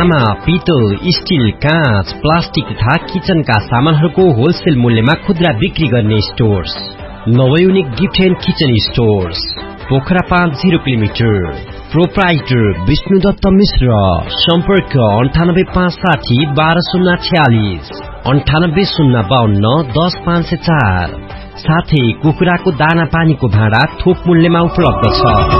तामा, पितल, स्टील, काँच, प्लास्टिक तथा किचनका सामानहरूको होलसेल मूल्यमा खुद्रा बिक्री गर्ने stores नवयुनिक gift and kitchen stores Pokhara 5 0 kilometre. Proprietor Vishnudutt मिश्र। सम्पर्क 98560 12046 98052 10504। साथै कुखुराको दाना पानीको भाँडा थोक मूल्यमा उपलब्ध छ।